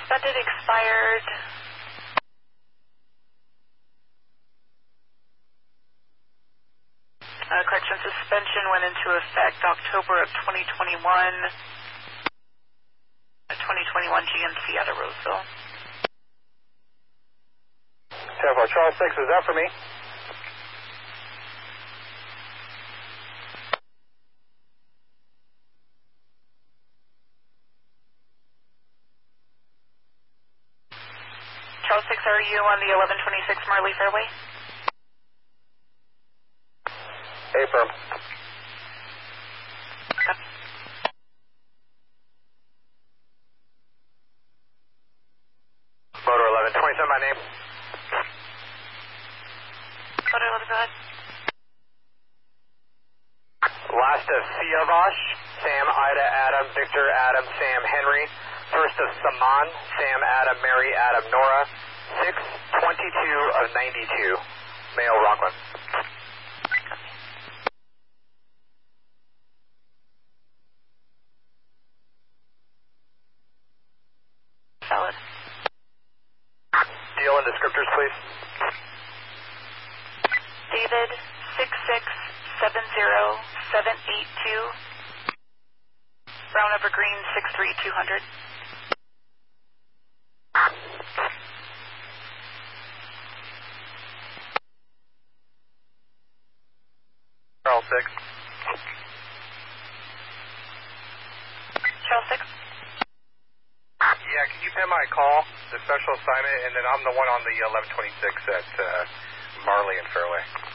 suspended expired. Correction, suspension went into effect October of 2021. 2021 GMC out of Roseville. Charles 6 is that for me? Charles 6, are you on the 1126 Marley Fairway? Affirm. Motor 1127, my name. Motor 11, go ahead. Last of Siavash, Sam, Ida, Adam, Victor, Adam, Sam, Henry. First of Saman, Sam, Adam, Mary, Adam, Nora. 622 of 92. Male, Rockland. Solid. Deal and descriptors, please. David 6670782. Brown Evergreen 63200. Charles 6. Charles 6. Yeah, can you pin my call, the special assignment, and then I'm the one on the 1126 at Marley and Fairway.